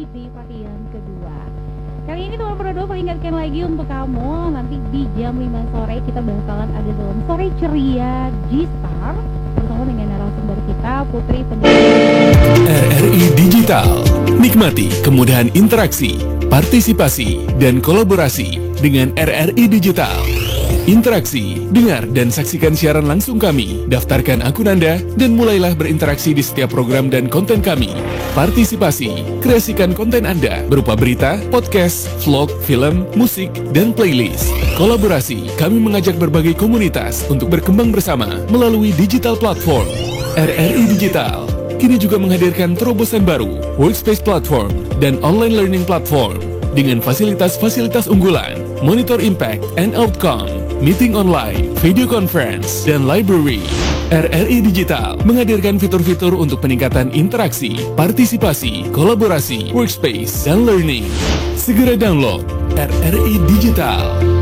di varian kedua. Kali ini teman Pro 2 ingatkan lagi untuk kamu, nanti di jam 5 sore kita bakalan ada dalam Sore Ceria G-Star bersama dengan narasumber kita Putri RRI Digital. Nikmati kemudahan interaksi, partisipasi, dan kolaborasi dengan RRI Digital. Interaksi, dengar dan saksikan siaran langsung kami, daftarkan akun Anda, dan mulailah berinteraksi di setiap program dan konten kami. Partisipasi, kreasikan konten Anda berupa berita, podcast, vlog, film, musik, dan playlist. Kolaborasi, kami mengajak berbagai komunitas untuk berkembang bersama melalui digital platform. RRI Digital kini juga menghadirkan terobosan baru, workspace platform, dan online learning platform dengan fasilitas-fasilitas unggulan, monitor impact and outcome, meeting online, video conference, dan library. RRI Digital menghadirkan fitur-fitur untuk peningkatan interaksi, partisipasi, kolaborasi, workspace, dan learning. Segera download RRI Digital.